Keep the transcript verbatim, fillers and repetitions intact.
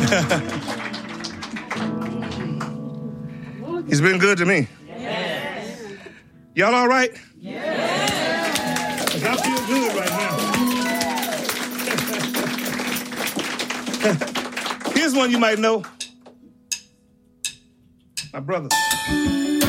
He's been good to me. Yes. Y'all all right? Yes. 'Cause I feel good right now. Here's one you might know. My brother.